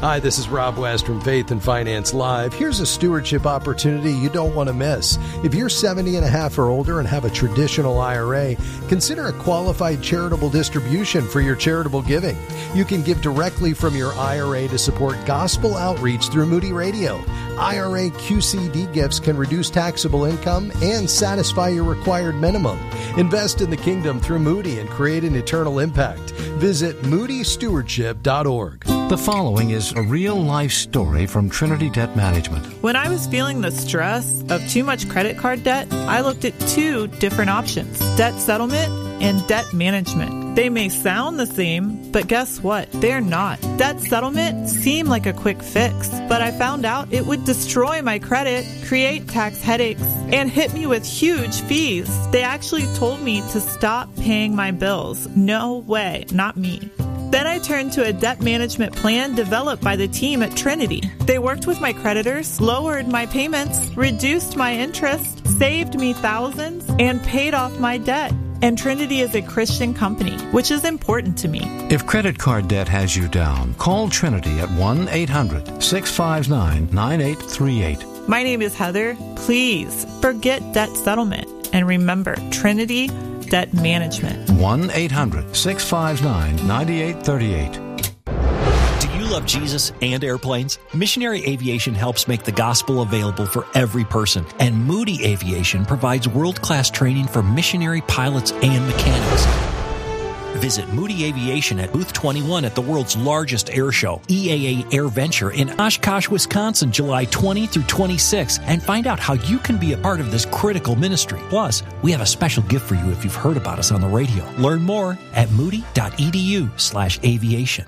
Hi, this is Rob West from Faith and Finance Live. Here's a stewardship opportunity you don't want to miss. If you're 70 and a half or older and have a traditional IRA, consider a qualified charitable distribution for your charitable giving. You can give directly from your IRA to support gospel outreach through Moody Radio. IRA QCD gifts can reduce taxable income and satisfy your required minimum. Invest in the kingdom through Moody and create an eternal impact. Visit moodystewardship.org. The following is a real-life story from Trinity Debt Management. When I was feeling the stress of too much credit card debt, I looked at two different options: debt settlement and debt management. They may sound the same, but guess what? They're not. Debt settlement seemed like a quick fix, but I found out it would destroy my credit, create tax headaches, and hit me with huge fees. They actually told me to stop paying my bills. No way, not me. Then I turned to a debt management plan developed by the team at Trinity. They worked with my creditors, lowered my payments, reduced my interest, saved me thousands, and paid off my debt. And Trinity is a Christian company, which is important to me. If credit card debt has you down, call Trinity at 1-800-659-9838. My name is Heather. Please forget debt settlement and remember Trinity Debt Management. 1-800-659-9838. Do you love Jesus and airplanes? Missionary Aviation helps make the gospel available for every person, and Moody Aviation provides world-class training for missionary pilots and mechanics. Visit Moody Aviation at Booth 21 at the world's largest air show, EAA Air Venture in Oshkosh, Wisconsin, July 20 through 26, and find out how you can be a part of this critical ministry. Plus, we have a special gift for you if you've heard about us on the radio. Learn more at moody.edu/aviation.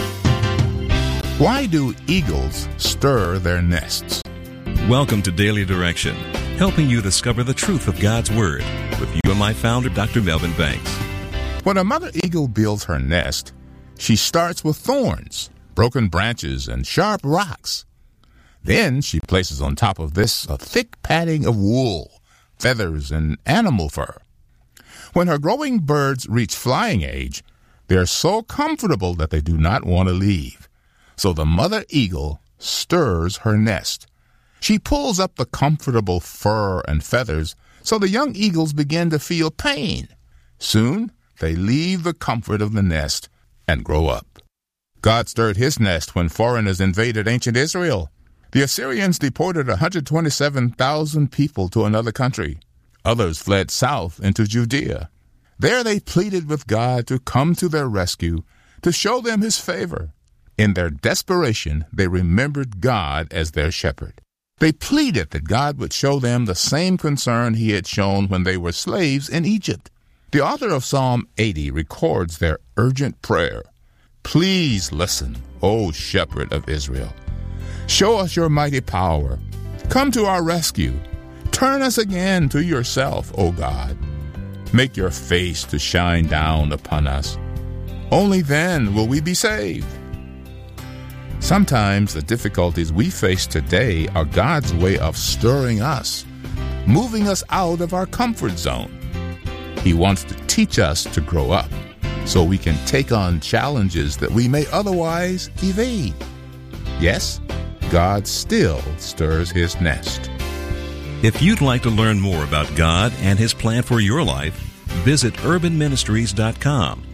Why do eagles stir their nests? Welcome to Daily Direction, helping you discover the truth of God's Word with you and my founder, Dr. Melvin Banks. When a mother eagle builds her nest, she starts with thorns, broken branches, and sharp rocks. Then she places on top of this a thick padding of wool, feathers, and animal fur. When her growing birds reach flying age, they are so comfortable that they do not want to leave. So the mother eagle stirs her nest. She pulls up the comfortable fur and feathers so the young eagles begin to feel pain. Soon, they leave the comfort of the nest and grow up. God stirred his nest when foreigners invaded ancient Israel. The Assyrians deported 127,000 people to another country. Others fled south into Judea. There they pleaded with God to come to their rescue, to show them his favor. In their desperation, they remembered God as their shepherd. They pleaded that God would show them the same concern he had shown when they were slaves in Egypt. The author of Psalm 80 records their urgent prayer. Please listen, O shepherd of Israel. Show us your mighty power. Come to our rescue. Turn us again to yourself, O God. Make your face to shine down upon us. Only then will we be saved. Sometimes the difficulties we face today are God's way of stirring us, moving us out of our comfort zone. He wants to teach us to grow up so we can take on challenges that we may otherwise evade. Yes, God still stirs his nest. If you'd like to learn more about God and his plan for your life, visit urbanministries.com.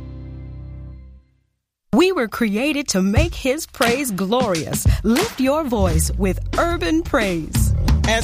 We were created to make his praise glorious. Lift your voice with Urban Praise.